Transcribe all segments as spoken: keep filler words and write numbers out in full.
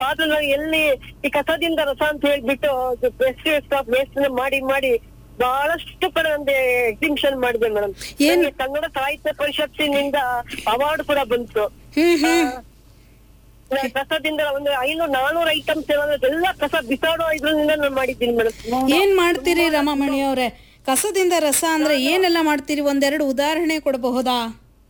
ಆದ್ರೂ ನಾನು ಎಲ್ಲಿ ಈ ಕಸದಿಂದ ರಸ ಅಂತ ಹೇಳ್ಬಿಟ್ಟು ವೇಸ್ಟ್ ಆಫ್ ವೇಸ್ಟ್ ಮಾಡಿ ಮಾಡಿ ಬಹಳಷ್ಟು ಕಡೆ ಒಂದು ಎಕ್ಸಿಬಿಷನ್ ಮಾಡಿದೆ ಮೇಡಮ್. ಕನ್ನಡ ಸಾಹಿತ್ಯ ಪರಿಷತ್ತಿನಿಂದ ಅವಾರ್ಡ್ ಕೂಡ ಬಂತು. ಕಸದಿಂದ ಒಂದು ಐನೂರು ನಾನೂರು ಐಟಮ್ಸ್ ಎಲ್ಲ ಕಸ ಬಿಸಾಡೋ ಇದ್ರಿಂದ ನಾನು ಮಾಡಿದ್ದೀನಿ ಮೇಡಮ್. ಏನ್ ಮಾಡ್ತೀರಿ ರಮಾಮಣಿ ಅವ್ರೆ? ಕಸದಿಂದ ರಸ ಅಂದ್ರೆ ಏನೆಲ್ಲ ಮಾಡ್ತೀರಿ? ಒಂದೆರಡು ಉದಾಹರಣೆ ಕೊಡಬಹುದಾ?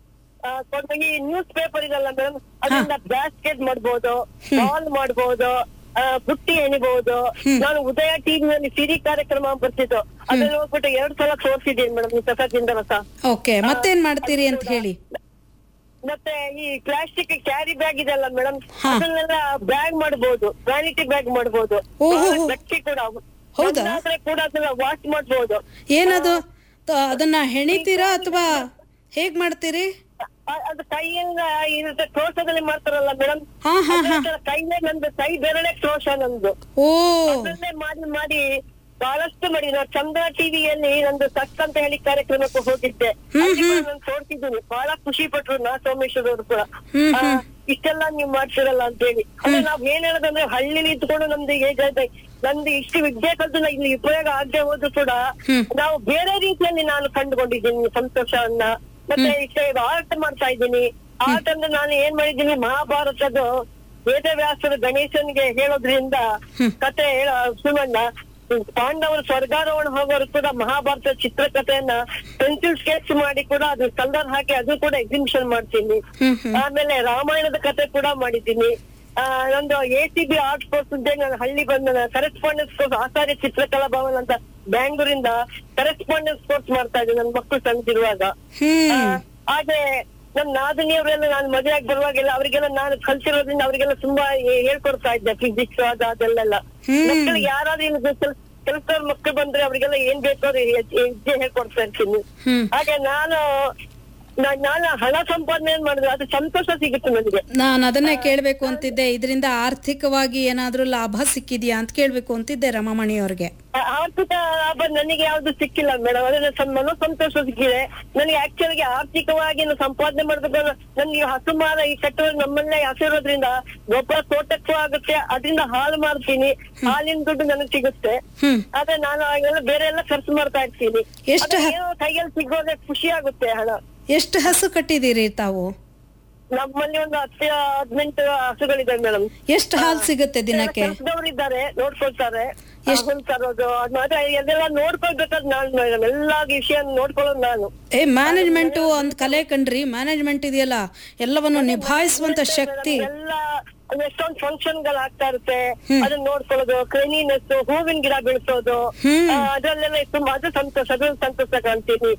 ಈ ನ್ಯೂಸ್ ಪೇಪರ್ ಇದಲ್ಲ ಮೇಡಮ್, ಅದರಿಂದ ಬ್ಯಾಸ್ಕೆಟ್ ಮಾಡ್ಬೋದು, ಬಾಲ್ ಮಾಡ್ಬೋದು, ಬುಟ್ಟಿ ಎಣಿಬಹುದು. ನಾನು ಉದಯ ಟಿವಿಯಲ್ಲಿ ಸಿರಿ ಕಾರ್ಯಕ್ರಮ ಬರ್ತಿದ್ದು, ಅದನ್ನ ಹೋಗ್ಬಿಟ್ಟು ಎರಡ್ ಸಲ ತೋರಿಸಿದ್ದೀನಿ ಮೇಡಮ್ ಈ ಕಸದಿಂದ ರಸ. ಓಕೆ, ಮತ್ತೇನ್ ಮಾಡ್ತೀರಿ ಅಂತ ಹೇಳಿ. ಮತ್ತೆ ಈ ಪ್ಲಾಸ್ಟಿಕ್ ಕ್ಯಾರಿ ಬ್ಯಾಗ್ ಇದೆಲ್ಲ ಮೇಡಮ್, ಅದನ್ನೆಲ್ಲ ಬ್ಯಾಗ್ ಮಾಡ್ಬೋದು, ವ್ಯಾನಿಟಿ ಬ್ಯಾಗ್ ಮಾಡ್ಬೋದು, ಬಟ್ಟೆ ಕೂಡ ಕೂಡ ಅದನ್ನ ವಾಶ್ ಮಾಡ್ಬೋದು. ಏನದು ಅದನ್ನ ಹೆಣಿತೀರಾ ಅಥವಾ ಹೇಗ್ ಮಾಡ್ತೀರಿ? ಅದು ಕೈಯಿಂದ ಇರುತ್ತೆ, ಕ್ರೋಶದಲ್ಲಿ ಮಾಡ್ತಾರಲ್ಲ ಮೇಡಮ್, ಕೈಲೇ ನಂದು ಕೈ ಬೆರಳೆ ಕ್ರೋಶ ನಂದು. ಅದನ್ನೇ ಮಾಡಿ ಮಾಡಿ ಬಹಳಷ್ಟು ಮಾಡಿ ನಾನು ಚಂದ್ರ ಟಿವಿಯಲ್ಲಿ ನಂದು ಸಕ್ ಅಂತ ಹೇಳಿ ಕಾರ್ಯಕ್ರಮಕ್ಕೆ ಹೋಗಿದ್ದೆ, ನಾನು ತೋರ್ಸಿದ್ದೀನಿ. ಬಹಳ ಖುಷಿ ಪಟ್ರು ನಾ ಸೋಮೇಶ್ವರ್ ಅವರು ಕೂಡ, ಇಷ್ಟೆಲ್ಲ ನೀವ್ ಮಾಡ್ತಿರಲ್ಲ ಅಂತ ಹೇಳಿ. ಅಂದ್ರೆ ನಾವ್ ಏನ್ ಹೇಳೋದಂದ್ರೆ ಹಳ್ಳಿಲಿ ಇದ್ಕೊಂಡು ನಮ್ದು ಏಜ್ ನಂದು ಇಷ್ಟು ವಿದ್ಯೆ ಕಲ್ತು ಇಲ್ಲಿ ಉಪಯೋಗ ಆಗದೆ ಹೋದ್ರು ಕೂಡ ನಾವು ಬೇರೆ ರೀತಿಯಲ್ಲಿ ನಾನು ಕಂಡುಕೊಂಡಿದ್ದೀನಿ ಸಂತೋಷವನ್ನ. ಮತ್ತೆ ಇಷ್ಟ ಆರ್ಟ್ ಮಾಡ್ತಾ ಇದ್ದೀನಿ. ಆರ್ಟ್ ಅಂದ್ರೆ ನಾನು ಏನ್ ಮಾಡಿದ್ದೀನಿ, ಮಹಾಭಾರತದ ವೇದವ್ಯಾಸರ ಗಣೇಶನ್ಗೆ ಹೇಳೋದ್ರಿಂದ ಕತೆ ಹೇಳ ಸುಮಣ್ಣ ಪಾಂಡವರು ಸ್ವರ್ಗಾರೋಹಣ ಹೋಗೋರು ಕೂಡ ಮಹಾಭಾರತ ಚಿತ್ರಕಥೆಯನ್ನ ಪೆನ್ಸಿಲ್ ಸ್ಕೆಚ್ ಮಾಡಿ ಕೂಡ ಅದು ಕಲರ್ ಹಾಕಿ ಅದು ಕೂಡ ಎಕ್ಸಿಬಿಷನ್ ಮಾಡ್ತೀನಿ. ಆಮೇಲೆ ರಾಮಾಯಣದ ಕತೆ ಕೂಡ ಮಾಡಿದ್ದೀನಿ. ಆ ನಂದು A C B art course ಇದ್ದೆ. ನಾನು ಹಳ್ಳಿ ಬಂದ ಕರೆಸ್ಪಾಂಡೆನ್ಸ್ ಕೋರ್ಸ್ ಆಚಾರ್ಯ ಚಿತ್ರಕಲಾ ಭವನ್ ಅಂತ ಬ್ಯಾಂಗ್ಳೂರಿಂದ ಕರೆಸ್ಪಾಂಡೆನ್ಸ್ ಕೋರ್ಸ್ ಮಾಡ್ತಾ ಇದ್ದೆ ನನ್ನ ಮಕ್ಕಳು ಸಣ್ಣದಿರುವಾಗ. ಹಾಗೆ ನಮ್ ನಾದಿನಿಯವರೆಲ್ಲ ನಾನು ಮದುವೆಯಾಗಿ ಬರುವಾಗೆಲ್ಲ ಅವರಿಗೆಲ್ಲ ನಾನು ಕಲ್ತಿರೋದ್ರಿಂದ ಅವರಿಗೆಲ್ಲ ತುಂಬಾ ಹೇಳ್ಕೊಡ್ತಾ ಇದ್ದೆ, ಫಿಸಿಕ್ಸ್ ಅದ ಅದೆಲ್ಲ. ಮಕ್ಕಳಿಗೆ ಯಾರಾದ್ರೂ ಇಲ್ಲಿ ಕೆಲಸದವ್ರ ಮಕ್ಕಳು ಬಂದ್ರೆ ಅವರಿಗೆಲ್ಲ ಏನ್ ಬೇಕೋ ಹೆಜ್ಜೆ ಹೇಳ್ಕೊಡ್ತಾ ಇರ್ತೀನಿ. ಹಾಗೆ ನಾನು ನಾನು ಹಣ ಸಂಪಾದನೆ ಮಾಡಿದ್ರೆ ಅದು ಸಂತೋಷ ಸಿಗುತ್ತೆ ನನಗೆ. ನಾನು ಅದನ್ನೇ ಕೇಳ್ಬೇಕು ಅಂತಿದ್ದೆ, ಇದರಿಂದ ಆರ್ಥಿಕವಾಗಿ ಏನಾದ್ರೂ ಲಾಭ ಸಿಕ್ಕಿದ್ಯಾ ಅಂತ ಕೇಳ್ಬೇಕು ಅಂತಿದ್ದೆ ರಮಾಮಣಿ ಅವ್ರಿಗೆ. ಆರ್ಥಿಕ ಲಾಭ ನನಗೆ ಯಾವ್ದು ಸಿಕ್ಕಿಲ್ಲ ಮೇಡಮ್, ಅದ್ರ ಮನೋ ಸಂತೋಷ ಸಿಕ್ಕಿದೆ ನನಗೆ. ಆಕ್ಚುಲಿ ಆರ್ಥಿಕವಾಗಿ ಸಂಪಾದನೆ ಮಾಡ್ಬೇಕು, ನನ್ಗೆ ಹಸುಮಾರ ಈ ಕಟ್ಟುವ ನಮ್ಮಲ್ಲೇ ಹಸಿರೋದ್ರಿಂದ ಗೊಬ್ಬರ ತೋಟಕ್ಕೂ ಆಗುತ್ತೆ, ಅದರಿಂದ ಹಾಲು ಮಾಡ್ತೀನಿ, ಹಾಲಿನ ದುಡ್ಡು ನನಗೆ ಸಿಗುತ್ತೆ. ಆದ್ರೆ ನಾನು ಆಗೆಲ್ಲ ಬೇರೆ ಎಲ್ಲ ಖರ್ಚು ಮಾಡ್ತಾ ಇರ್ತೀನಿ. ಏನೋ ಕೈಯಲ್ಲಿ ಸಿಗೋದೇ ಖುಷಿ ಆಗುತ್ತೆ ಹಣ. ಎಷ್ಟು ಹಸು ಕಟ್ಟಿದೀರಿ ತಾವು? ನಮ್ಮಲ್ಲಿ ಒಂದು ಹತ್ತು ಹದಿನೆಂಟು ಹಸುಗಳಿದೆ ಮೇಡಮ್. ಎಷ್ಟು ಹಾಲು ಸಿಗುತ್ತೆ ದಿನಕ್ಕೆ? ಕೆಲಸದವ್ರು ಇದ್ದಾರೆ, ನೋಡ್ಕೊಳ್ತಾರೆ. ತರೋದು ಅದೇ ಅದೆಲ್ಲ ನೋಡ್ಕೊಳ್ಬೇಕಾದ್ರೆ ನಾನು ಮೇಡಮ್, ಎಲ್ಲಾ ವಿಷಯ ನೋಡ್ಕೊಳ್ಳೋದು ನಾನು. ಏ ಮ್ಯಾನೇಜ್ಮೆಂಟ್ ಒಂದ್ ಕಲೆ ಕಣ್ರಿ, ಮ್ಯಾನೇಜ್ಮೆಂಟ್ ಇದೆಯಲ್ಲ ಎಲ್ಲವನ್ನು ನಿಭಾಯಿಸುವಂತ ಶಕ್ತಿ. ಎಲ್ಲ ಎಷ್ಟೊಂದು ಫಂಕ್ಷನ್ ಗಳು ಆಗ್ತಾ ಇರುತ್ತೆ, ಅದನ್ನ ನೋಡ್ಕೊಳ್ಳೋದು, ಕ್ಲೀನಿನೆಸ್, ಹೂವಿನ ಗಿಡ ಬೆಳೆಸೋದು, ಅದ್ರಲ್ಲೆಲ್ಲ ತುಂಬಾ ಅದು ಸಂತೋಷ, ಅದು ಸಂತೋಷ ಕಾಣ್ತೀನಿ.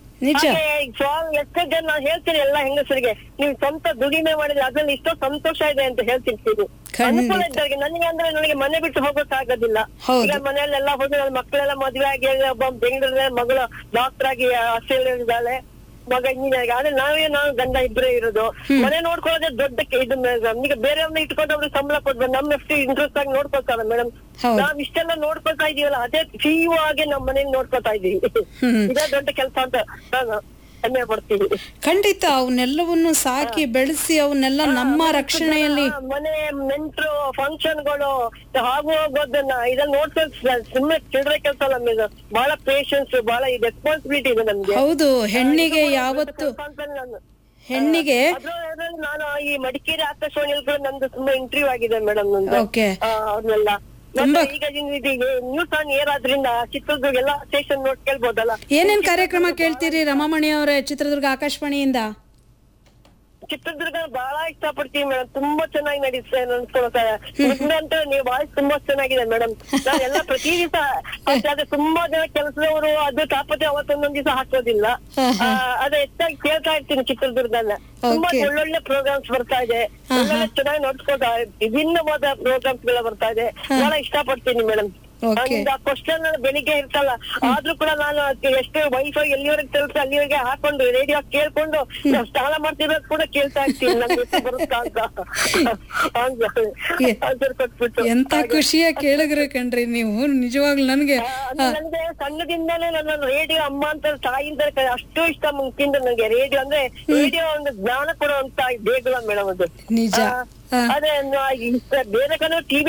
ಎಷ್ಟೋ ಜನ ನಾನು ಹೇಳ್ತೀನಿ ಎಲ್ಲ ಹೆಂಗಸರಿಗೆ, ನೀವು ಸ್ವಂತ ದುಡಿಮೆ ಮಾಡಿದ್ರೆ ಅದ್ರಲ್ಲಿ ಇಷ್ಟೋ ಸಂತೋಷ ಇದೆ ಅಂತ ಹೇಳ್ತಿರ್ತೀನಿ. ಅನುಕೂಲ ಇದ್ದಾಗೆ ನನಗೆ ಅಂದ್ರೆ ನನಗೆ ಮನೆ ಬಿಟ್ಟು ಹೋಗೋಕ್ ಆಗೋದಿಲ್ಲ. ಈಗ ಮನೆಯಲ್ಲೆಲ್ಲ ಹೋಗಿ ನನ್ನ ಮಕ್ಕಳೆಲ್ಲ ಮದುವೆ ಆಗಿ ಒಬ್ಬ ಬೆಂಗಳೂರಲ್ಲಿ ಮಗಳು ಡಾಕ್ಟರ್ ಆಗಿ ಆಸ್ಟ್ರೇಲಿಯಾ ಇದ್ದಾಳೆ, ಮಗ ಇಂಜಿನಿಯರ್. ಆದ್ರೆ ನಾವೇ ನಾವು ಗಂಡ ಇಬ್ಬರೇ ಇರೋದು, ಮನೆ ನೋಡ್ಕೊಳ್ಳೋದೇ ದೊಡ್ಡ ಇದು. ಈಗ ಬೇರೆಯವ್ರನ್ನ ಇಟ್ಕೊಂಡು ಅವ್ರಿಗೆ ಸಂಬಳ ಕೊಡ್ಬೇಕು, ನಮ್ಮಷ್ಟು ಇಂಟ್ರೆಸ್ಟ್ ಆಗಿ ನೋಡ್ಕೊಳ್ತಾರ ಮೇಡಮ್. ನಾವ್ ಇಷ್ಟೆಲ್ಲ ನೋಡ್ಕೊಳ್ತಾ ಇದೀವಲ್ಲ, ಅದೇ ಸಿಇಒ ಆಗಿ ನಮ್ ಮನೇಲಿ ನೋಡ್ಕೊತಾ ಇದೀವಿ. ಇದೇ ದೊಡ್ಡ ಕೆಲಸ ಅಂತ ನಾನು ಹೆಮ್ಮೆ ಪಡ್ತೀವಿ. ಖಂಡಿತ ಅವನ್ನೆಲ್ಲವನ್ನು ಸಾಕಿ ಬೆಳೆಸಿ ಅವನ್ನೆಲ್ಲ ನಮ್ಮ ರಕ್ಷಣೆಯಲ್ಲಿ ಮನೆ ನೆಂಟ್ರು ಫಂಕ್ಷನ್ಗಳು ಆಗು ಹೋಗೋದನ್ನ ಇದನ್ನ ನೋಡ್ಕೊಂಡು ಸುಮ್ಮನೆ ಚಿಲ್ಲರೆ ಕೆಲಸ ಅಲ್ಲ, ಬಹಳ ಪೇಷನ್ಸ್, ಬಹಳ ರೆಸ್ಪಾನ್ಸಿಬಿಲಿಟಿ ಇದೆ ನಮ್ಗೆ. ಹೌದು, ಹೆಣ್ಣಿಗೆ ಯಾವತ್ತು ಹೆಣ್ಣಿಗೆ ನಾನು ಈ ಮಡಿಕೇರಿ ಆಕಾಶವಾಣಿಯಲ್ಲಿ ಕೂಡ ನಂದು ತುಂಬಾ ಇಂಟರ್ವ್ಯೂ ಆಗಿದೆ ಮೇಡಮ್ ನಂದು. ಅವ್ರನ್ನೆಲ್ಲ ಈಗ ನ್ಯೂಸ್ ಆನ್ ಏರ್ ಆದ್ರಿಂದ ಚಿತ್ರದುರ್ಗ ಎಲ್ಲಾ ಸ್ಟೇಷನ್ ನೋಡ್ ಕೇಳ್ಬೋದಲ್ಲ. ಏನೇನ್ ಕಾರ್ಯಕ್ರಮ ಕೇಳ್ತೀರಿ ರಮಾಮಣಿ ಅವರೇ ಚಿತ್ರದುರ್ಗ ಆಕಾಶವಾಣಿಯಿಂದ? ಚಿತ್ರದುರ್ಗ ಬಹಳ ಇಷ್ಟ ಪಡ್ತೀವಿ ಮೇಡಮ್, ತುಂಬಾ ಚೆನ್ನಾಗಿ ನಡೀತದೆ ಅನ್ಸ್ಕೊಳ್ತಾರೆ. ಅಂತ ನೀವು ವಾಯ್ಸ್ ತುಂಬಾ ಚೆನ್ನಾಗಿದೆ ಮೇಡಮ್. ನಾವೆಲ್ಲ ಪ್ರತಿ ದಿವಸ ಅದೇ ತುಂಬಾ ಜನ ಕೆಲಸದವರು ಅದು ತಾಪತೆ ಅವತ್ತೊಂದೊಂದ್ ದಿವಸ ಹಾಕೋದಿಲ್ಲ, ಅದೇ ಹೆಚ್ಚಾಗಿ ಕೇಳ್ತಾ ಇರ್ತೀನಿ. ಚಿತ್ರದುರ್ಗದಲ್ಲ ತುಂಬಾ ಒಳ್ಳೊಳ್ಳೆ ಪ್ರೋಗ್ರಾಮ್ಸ್ ಬರ್ತಾ ಇದೆ, ಒಳ್ಳೊಳ್ಳೆ ಚೆನ್ನಾಗಿ ನೋಡ್ಕೊಳ್ತಾ ವಿಭಿನ್ನವಾದ ಪ್ರೋಗ್ರಾಮ್ಸ್ ಗಳ ಬರ್ತಾ ಇದೆ, ಬಹಳ ಇಷ್ಟ ಪಡ್ತೀನಿ ಮೇಡಮ್. ಕ್ವಶನ್ ಬೆಳಿಗ್ಗೆ ಇರ್ತಲ್ಲ, ಆದ್ರೂ ಕೂಡ ನಾನು ಎಷ್ಟು ವೈಫೈ ಎಲ್ಲಿವರೆಗೆ ತಲುಪ್ತೆ ಅಲ್ಲಿವರೆಗೆ ಹಾಕೊಂಡು ರೇಡಿಯೋ ಕೇಳ್ಕೊಂಡು ಸ್ನಾನ ಮಾಡ್ತಿರೋದು ಕೂಡ ಕೇಳ್ತಾ ಇರ್ತೀನಿ. ನಂಗೆ ಬರುತ್ತಾ ಅಂತ ಎಂತ ಖುಷಿಯ ಕೇಳಿದ್ರೆ ಕಣ್ರಿ ನೀವು, ನಿಜವಾಗ್ಲು ನನ್ಗೆ ನನ್ಗೆ ಸಣ್ಣದಿಂದಾನೇ ನನ್ನ ರೇಡಿಯೋ ಅಮ್ಮ ಅಂತ ತಾಯಿಂದ ಅಷ್ಟು ಇಷ್ಟ ಮುಂಚಿಂದ ನಂಗೆ ರೇಡಿಯೋ ಅಂದ್ರೆ ರೇಡಿಯೋ ಒಂದು ಜ್ಞಾನ ಕೊಡುವಂತ ದೇಗುಲ ಮೇಡಮ್ ಅದು. ನಿಜ. ಅದೇ ಬೇರೆ ಕಡೆ ಟಿವಿ